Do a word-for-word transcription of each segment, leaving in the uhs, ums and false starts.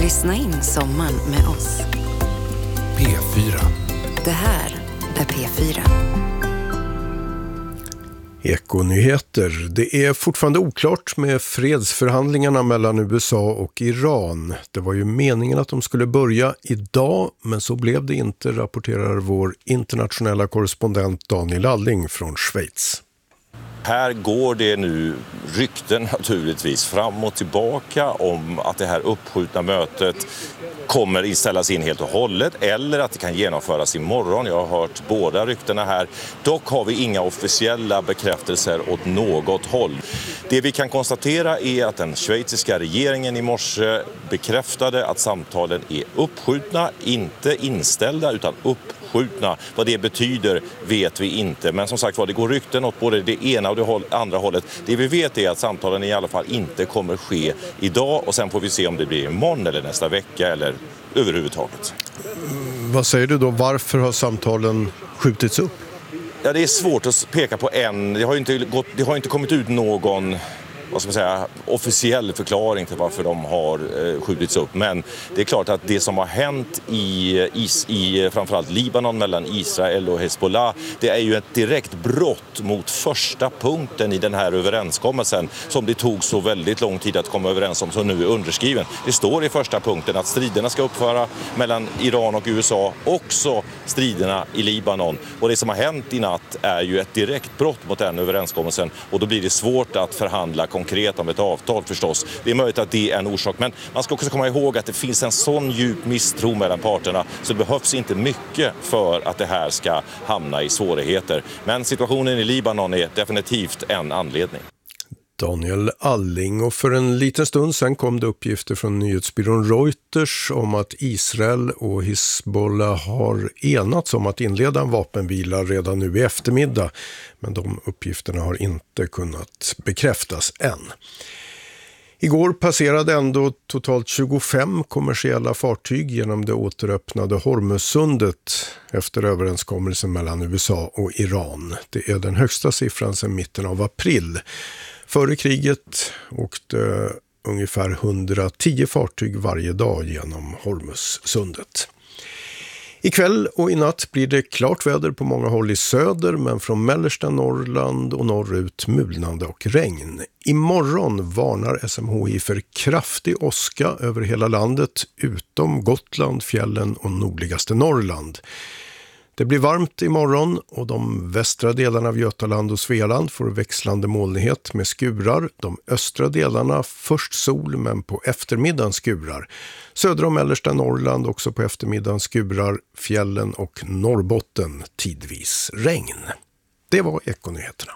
Lyssna in sommaren med oss. P fyra. Det här är P fyra. Ekonyheter. Det är fortfarande oklart med fredsförhandlingarna mellan U S A och Iran. Det var ju meningen att de skulle börja idag, men så blev det inte, rapporterar vår internationella korrespondent Daniel Alling från Schweiz. Här går det nu rykten naturligtvis fram och tillbaka om att det här uppskjutna mötet kommer inställas in helt och hållet eller att det kan genomföras imorgon. Jag har hört båda ryktena här. Dock har vi inga officiella bekräftelser åt något håll. Det vi kan konstatera är att den schweiziska regeringen i morse bekräftade att samtalen är uppskjutna, inte inställda utan uppskjutna. Vad det betyder vet vi inte. Men som sagt var, det går rykten åt både det ena och det andra hållet. Det vi vet är att samtalen i alla fall inte kommer ske idag och sen får vi se om det blir imorgon eller nästa vecka eller överhuvudtaget. Vad säger du då? Varför har samtalen skjutits upp? Ja, det är svårt att peka på en. Det har ju inte, gått, det har inte kommit ut någon vad ska man säga, officiell förklaring till varför de har eh, skjutits upp. Men det är klart att det som har hänt i, is, i framförallt Libanon mellan Israel och Hezbollah, det är ju ett direkt brott mot första punkten i den här överenskommelsen som det tog så väldigt lång tid att komma överens om, som nu är underskriven. Det står i första punkten att striderna ska upphöra mellan Iran och U S A, också striderna i Libanon. Och det som har hänt i natt är ju ett direkt brott mot den överenskommelsen och då blir det svårt att förhandla konkret om ett avtal förstås. Det är möjligt att det är en orsak, men man ska också komma ihåg att det finns en sån djup misstro mellan parterna så det behövs inte mycket för att det här ska hamna i svårigheter. Men situationen i Libanon är definitivt en anledning. Daniel Alling, och för en liten stund sedan kom det uppgifter från nyhetsbyrån Reuters om att Israel och Hezbollah har enats om att inleda en vapenvila redan nu i eftermiddag, men de uppgifterna har inte kunnat bekräftas än. Igår passerade ändå totalt tjugofem kommersiella fartyg genom det återöppnade Hormuzsundet efter överenskommelsen mellan U S A och Iran. Det är den högsta siffran sedan mitten av april. Före kriget åkte ungefär hundratio fartyg varje dag genom Hormuzsundet. Ikväll och i natt blir det klart väder på många håll i söder, men från mellersta Norrland och norrut mulnande och regn. Imorgon varnar S M H I för kraftig åska över hela landet utom Gotland, fjällen och nordligaste Norrland. Det blir varmt imorgon och de västra delarna av Götaland och Svealand får växlande molnighet med skurar. De östra delarna först sol men på eftermiddagen skurar. Södra och mellersta Norrland också på eftermiddagen skurar. Fjällen och Norrbotten tidvis regn. Det var Ekonyheterna.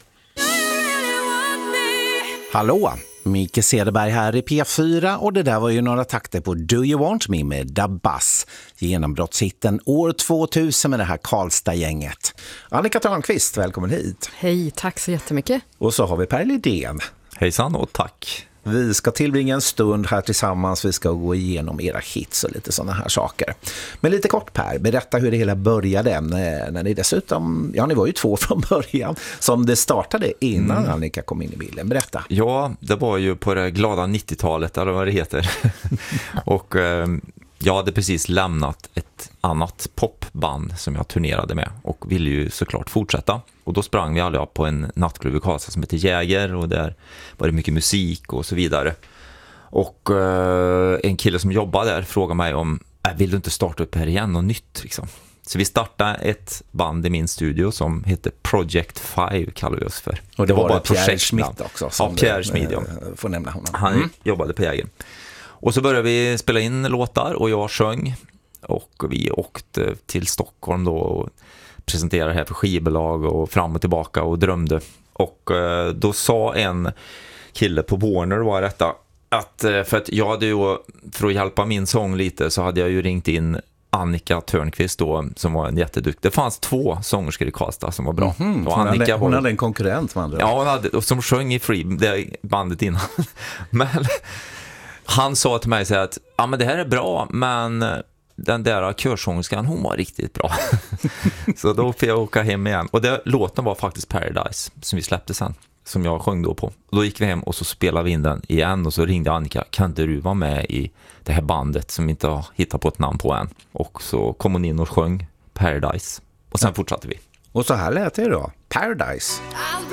Hallå, Micke Cederberg här i P fyra och det där var ju några takter på Do You Want Me med Dabas. Genombrottshitten år tvåtusen med det här Karlstad-gänget. Annika Törnqvist, välkommen hit. Hej, tack så jättemycket. Och så har vi Per Lidén. Hejsan och tack. Vi ska tillbringa en stund här tillsammans. Vi ska gå igenom era hits och lite sådana här saker. Men lite kort Per, berätta hur det hela började. När ni dessutom, ja ni var ju två från början som det startade innan mm. Annika kom in i bilden. Berätta. Ja, det var ju på det glada nittiotalet eller vad det heter. och eh, jag hade precis lämnat ett annat popband som jag turnerade med och ville ju såklart fortsätta. Och då sprang vi alla på en nattklubb i Karlstad som heter Jäger och där var det mycket musik och så vidare. Och eh, en kille som jobbade där frågade mig om äh, vill du inte starta upp här igen och nytt liksom. Så vi startade ett band i min studio som heter Project Five kallar vi oss för. Och det, det var, var bara Pierre Schmidt också. Ja, Pierre Schmidt, ja. Får nämna honom. Han mm. jobbade på Jäger. Och så började vi spela in låtar och jag sjöng. Och vi åkte till Stockholm då och presenterade det här för skivbolag och fram och tillbaka och drömde. Och eh, då sa en kille på Warner var detta att eh, för att jag hade ju, för att hjälpa min sång lite så hade jag ju ringt in Annika Törnqvist då som var en jätteduktig. Det fanns två sångerskor i Karlstad som var bra. Mm-hmm. Och Annika hon, hade, hon var, hade en konkurrent med andra. Ja, hon hade, och som sjöng i Free, det bandet innan. Men han sa till mig så att ja men det här är bra men den där körsångerskan, hon var riktigt bra. Så då fick jag åka hem igen. Och det, låten var faktiskt Paradise som vi släppte sen. som jag sjöng då på. Då gick vi hem och så spelade vi in den igen och så ringde Annika, kan inte du vara med i det här bandet som inte har hittat på ett namn på än? Och så kom hon in och sjöng Paradise och sen fortsatte vi. Och så här lät det då, Paradise. I'll